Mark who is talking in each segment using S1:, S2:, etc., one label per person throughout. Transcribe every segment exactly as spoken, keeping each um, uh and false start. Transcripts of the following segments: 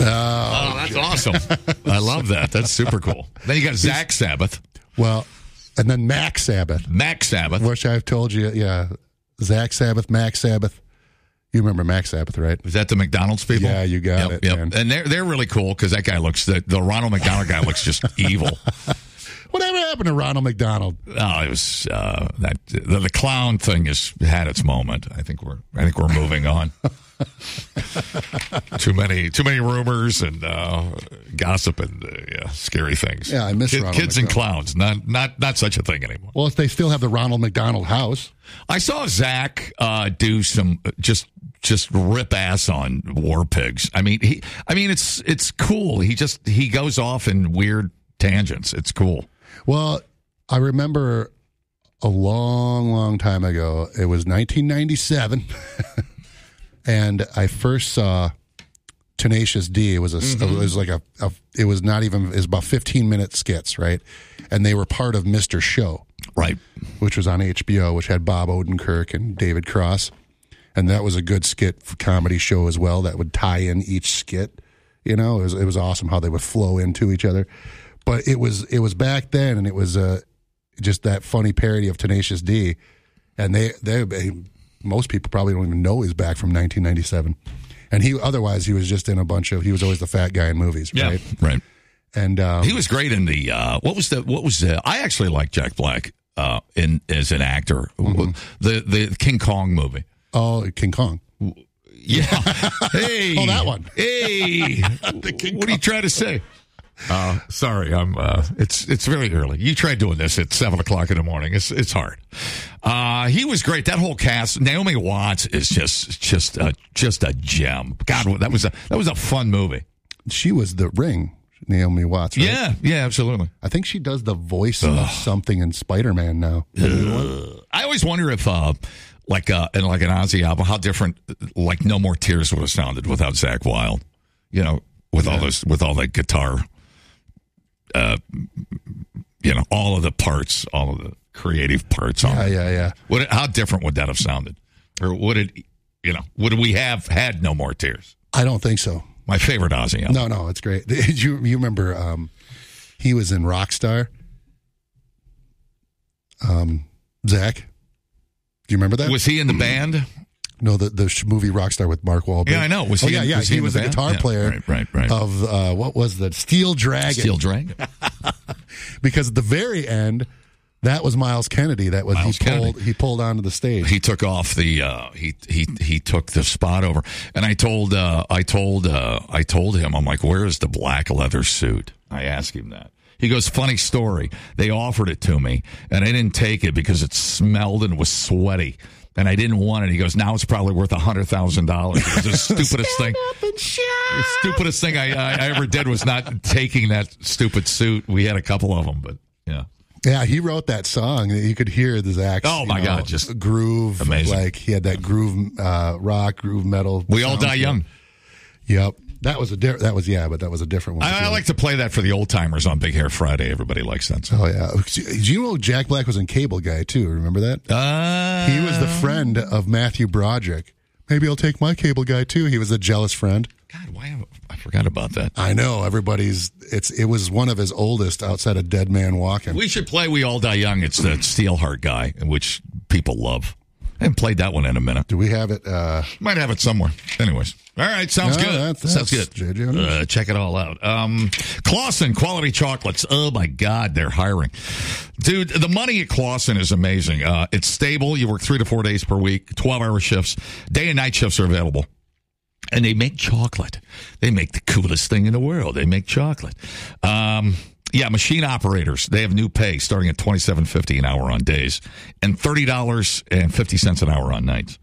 S1: Oh, that's awesome. I love that. That's super cool. Then you got Zach Sabbath.
S2: Well, and then Mac Sabbath.
S1: Mac Sabbath.
S2: Which I've told you, yeah. Zach Sabbath, Mac Sabbath. You remember Mac Sabbath, right?
S1: Is that the McDonald's people?
S2: Yeah, you got
S1: yep,
S2: it.
S1: Yep.
S2: Man.
S1: And they're they're really cool because that guy looks the, the Ronald McDonald guy looks just evil.
S2: Whatever happened to Ronald McDonald?
S1: Oh, it was uh, that the, the clown thing has had its moment. I think we're I think we're moving on. too many too many rumors and uh, gossip and uh, yeah, scary things.
S2: Yeah, I miss
S1: Kid,
S2: Ronald
S1: kids
S2: McDonald.
S1: and clowns. Not not not such a thing anymore.
S2: Well, if they still have the Ronald McDonald house.
S1: I saw Zach uh, do some just just rip ass on War Pigs. I mean, he. I mean, it's it's cool. He just he goes off in weird tangents. It's cool.
S2: Well, I remember a long, long time ago. It was nineteen ninety-seven, and I first saw Tenacious D. It was a. Mm-hmm. It was like a, a. It was not even. It was about fifteen minute skits, right? And they were part of Mister Show,
S1: right?
S2: Which was on H B O, which had Bob Odenkirk and David Cross, and that was a good skit comedy show as well. That would tie in each skit. You know, it was it was awesome how they would flow into each other. But it was it was back then, and it was uh, just that funny parody of Tenacious D, and they they most people probably don't even know he's back from nineteen ninety-seven, and he otherwise he was just in a bunch of he was always the fat guy in movies,
S1: yeah,
S2: right?
S1: Right.
S2: And um,
S1: he was great in the uh, what was the what was the I actually like Jack Black uh, in as an actor, mm-hmm. the the King Kong movie.
S2: Oh, King Kong.
S1: Yeah. Hey.
S2: Oh, that one.
S1: Hey. What
S2: Kong.
S1: are you trying to say? Uh, sorry, I'm. Uh, it's it's very early. You tried doing this at seven o'clock in the morning. It's it's hard. Uh, he was great. That whole cast. Naomi Watts is just just a, just a gem. God, that was a that was a fun movie.
S2: She was the Ring. Naomi Watts. Right?
S1: Yeah, yeah, absolutely.
S2: I think she does the voice of something in Spider-Man now.
S1: Uh, I always wonder if, uh, like, uh, in like an Ozzy album, how different, like, No More Tears would have sounded without Zakk Wylde. You know, with yeah. all this, with all that guitar. Uh, you know, all of the parts, all of the creative parts.
S2: Yeah,
S1: on
S2: yeah, yeah.
S1: Would it, how different would that have sounded, or would it? You know, would we have had No More Tears?
S2: I don't think so.
S1: My favorite Ozzy album.
S2: No, no, it's great. you you remember um, he was in Rockstar? Um, Zach, do you remember that?
S1: Was he in the band?
S2: No, the the sh- movie Rockstar with Mark Wahlberg.
S1: Yeah, I know. Was
S2: oh,
S1: he?
S2: yeah,
S1: in,
S2: yeah.
S1: Was he,
S2: he was
S1: the
S2: a
S1: band?
S2: guitar
S1: Yeah,
S2: player.
S1: Right, right, right.
S2: Of uh, what was that? Steel Dragon.
S1: Steel Dragon.
S2: Because at the very end, that was Miles Kennedy. That was
S1: Miles
S2: he pulled
S1: Kennedy.
S2: he pulled onto the stage.
S1: He took off the uh, he he he took the spot over, and I told uh, I told uh, I told him, I'm like, where is the black leather suit? I asked him that. He goes, funny story. They offered it to me, and I didn't take it because it smelled and was sweaty. And I didn't want it. He goes, now it's probably worth a hundred thousand dollars. It was the stupidest thing. The stupidest thing I, I, I ever did was not taking that stupid suit. We had a couple of them, but yeah.
S2: Yeah, he wrote that song. You could hear the Zach.
S1: Oh my
S2: you know,
S1: God, just
S2: groove.
S1: amazing.
S2: Like he had that groove, uh, rock, groove metal.
S1: We All Die Young.
S2: Yep. That was a di- that was yeah, but that was a different one.
S1: I, I like to play that for the old timers on Big Hair Friday. Everybody likes that song.
S2: Oh yeah. Do you know Jack Black was in Cable Guy too? Remember that?
S1: Uh,
S2: he was the friend of Matthew Broderick. Maybe I'll take my Cable Guy too. He was a jealous friend.
S1: God, why have, I forgot about that.
S2: I know everybody's. It's it was one of his oldest outside of Dead Man Walking.
S1: We should play We All Die Young. It's the Steelheart guy, which people love. I haven't played that one in a minute.
S2: Do we have it? Uh,
S1: Might have it somewhere. Anyways. All right, sounds
S2: no,
S1: good.
S2: That's, that's
S1: sounds good.
S2: J J
S1: Uh, check it all out. Um, Clausen Quality Chocolates. Oh my God, they're hiring, dude. The money at Clausen is amazing. Uh, it's stable. You work three to four days per week, twelve-hour shifts. Day and night shifts are available, and they make chocolate. They make the coolest thing in the world. They make chocolate. Um, yeah, machine operators. They have new pay starting at twenty-seven fifty an hour on days, and thirty dollars and fifty cents an hour on nights.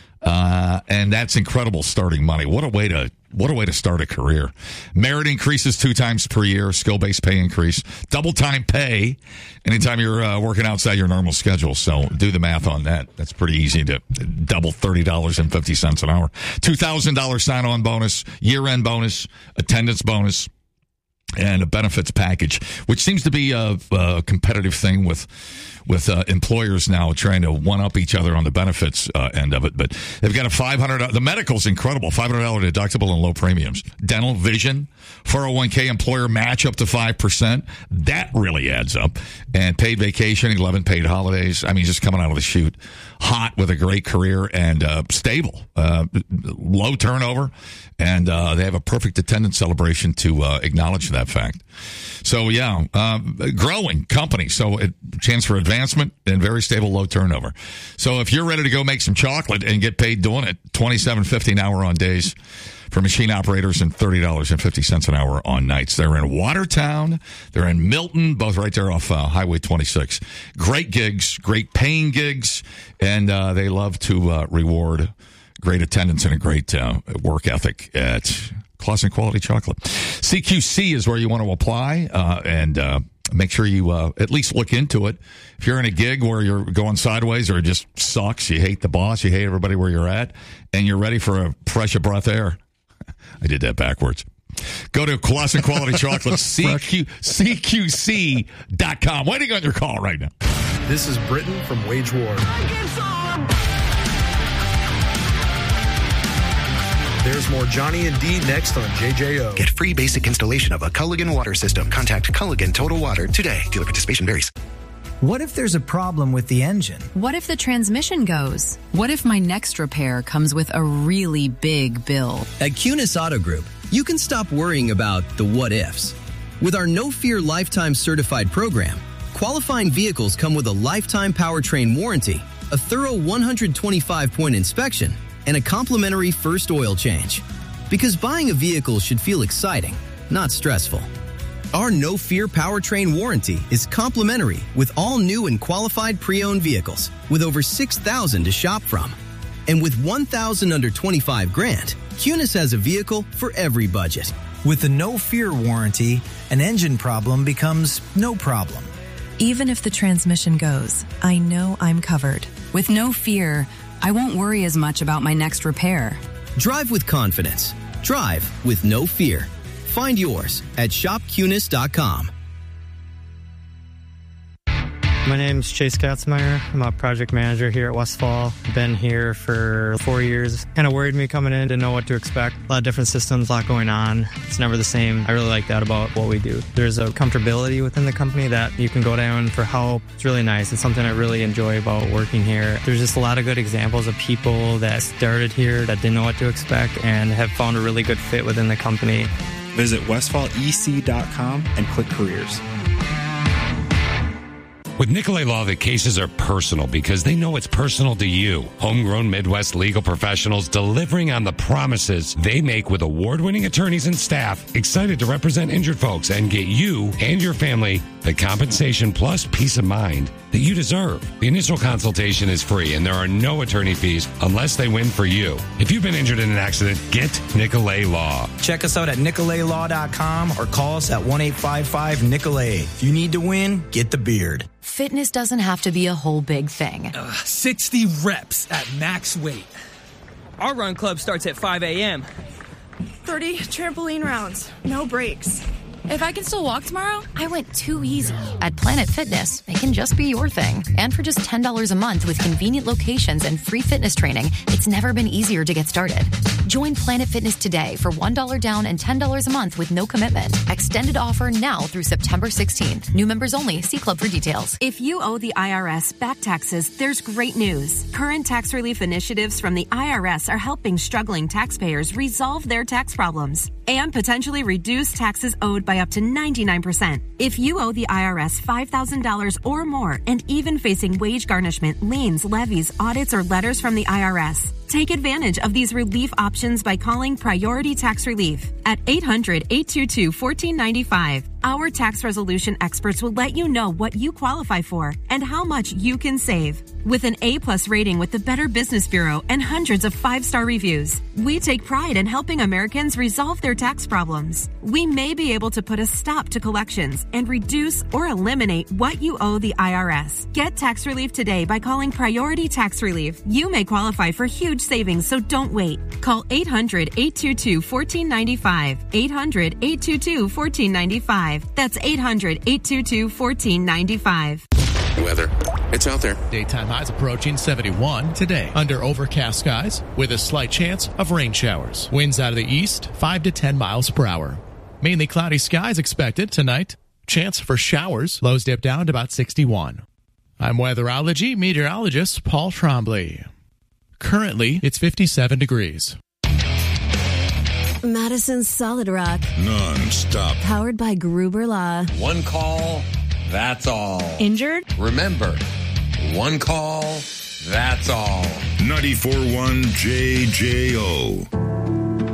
S1: Uh, and that's incredible starting money. What a way to what a way to start a career. Merit increases two times per year. Skill-based pay increase. Double time pay anytime you're uh, working outside your normal schedule. So do the math on that. That's pretty easy to double thirty dollars and fifty cents an hour. two thousand dollars sign-on bonus, year-end bonus, attendance bonus. and a benefits package, which seems to be a, a competitive thing with with uh, employers now trying to one-up each other on the benefits uh, end of it. But they've got a five hundred dollars, the medical's incredible, five hundred dollars deductible and low premiums. Dental, vision, four oh one k employer match up to five percent. That really adds up. And paid vacation, eleven paid holidays. I mean, just coming out of the chute, hot with a great career and uh, stable, uh, low turnover. And uh, they have a perfect attendance celebration to uh, acknowledge that fact. So, yeah, uh, growing company. So, a chance for advancement and very stable, low turnover. So, if you're ready to go make some chocolate and get paid doing it, twenty-seven fifty an hour on days for machine operators and thirty dollars and fifty cents an hour on nights. They're in Watertown. They're in Milton, both right there off uh, Highway twenty-six. Great gigs, great paying gigs, and uh, they love to uh, reward great attendance and a great uh, work ethic at Clausen Quality Chocolate. C Q C is where you want to apply, uh, and uh, make sure you uh, at least look into it. If you're in a gig where you're going sideways or it just sucks, you hate the boss, you hate everybody where you're at, and you're ready for a fresh of breath air. I did that backwards. Go to Clausen Quality Chocolate, C Q, C Q C dot com. Waiting on your call right now.
S3: This is Britain from Wage War. There's more Johnny and D next on J J O.
S4: Get free basic installation of a Culligan water system. Contact Culligan Total Water today. Dealer participation varies.
S5: What if there's a problem with the engine?
S6: What if the transmission goes? What if my next repair comes with a really big bill?
S7: At Cunis Auto Group, you can stop worrying about the what ifs. With our No Fear Lifetime Certified program, qualifying vehicles come with a lifetime powertrain warranty, a thorough one hundred twenty-five point inspection, and a complimentary first oil change. Because buying a vehicle should feel exciting, not stressful. Our No Fear powertrain warranty is complimentary with all new and qualified pre-owned vehicles with over six thousand to shop from. And with one thousand under twenty-five grand, Cunis has a vehicle for every budget.
S5: With the No Fear warranty, an engine problem becomes no problem.
S6: Even if the transmission goes, I know I'm covered. With No Fear, I won't worry as much about my next repair.
S7: Drive with confidence. Drive with no fear. Find yours at shop cunis dot com.
S8: My name's Chase Katzmeyer. I'm a project manager here at Westfall. Been here for four years. Kind of worried me coming in, didn't know what to expect. A lot of different systems, a lot going on. It's never the same. I really like that about what we do. There's a comfortability within the company that you can go down for help. It's really nice. It's something I really enjoy about working here. There's just a lot of good examples of people that started here that didn't know what to expect and have found a really good fit within the company.
S9: Visit westfall e c dot com and click careers.
S10: With Nicolay Law, the cases are personal because they know it's personal to you. Homegrown Midwest legal professionals delivering on the promises they make with award-winning attorneys and staff excited to represent injured folks and get you and your family the compensation plus peace of mind that you deserve. The initial consultation is free and there are no attorney fees unless they win for you. If you've been injured in an accident, get Nicolay Law.
S5: Check us out at nicolay law dot com or call us at one eight five five Nicolay. If you need to win, get the beard.
S6: Fitness doesn't have to be a whole big thing.
S11: Uh, sixty reps at max weight. Our run club starts at five a.m.
S12: thirty trampoline rounds, no breaks.
S6: If I can still walk tomorrow, I went too easy. At Planet Fitness, it can just be your thing. And for just ten dollars a month with convenient locations and free fitness training, it's never been easier to get started. Join Planet Fitness today for one dollar down and ten dollars a month with no commitment. Extended offer now through September sixteenth. New members only. See club for details.
S13: If you owe the I R S back taxes, there's great news. Current tax relief initiatives from the I R S are helping struggling taxpayers resolve their tax problems and potentially reduce taxes owed by up to ninety-nine percent. If you owe the I R S five thousand dollars or more and even facing wage garnishment, liens, levies, audits, or letters from the I R S, take advantage of these relief options by calling Priority Tax Relief at eight hundred, eight two two, one four nine five. our tax resolution experts will let you know what you qualify for and how much you can save. With an A-plus rating with the Better Business Bureau and hundreds of five-star reviews, we take pride in helping Americans resolve their tax problems. We may be able to put a stop to collections and reduce or eliminate what you owe the I R S. Get tax relief today by calling Priority Tax Relief. You may qualify for huge savings, so don't wait. Call eight hundred, eight two two, one four nine five. eight hundred, eight two two, one four nine five. That's eight hundred, eight two two, one four nine five.
S14: Weather. It's out there.
S15: Daytime highs approaching seventy-one today. Under overcast skies with a slight chance of rain showers. Winds out of the east, five to ten miles per hour. Mainly cloudy skies expected tonight. Chance for showers. Lows dip down to about sixty-one. I'm weatherology meteorologist Paul Trombley. Currently, it's fifty-seven degrees.
S16: Madison's Solid Rock.
S17: Non-stop.
S16: Powered by Gruber Law.
S10: One call, that's all.
S16: Injured?
S10: Remember, one call, that's all.
S17: ninety-four point one J J O.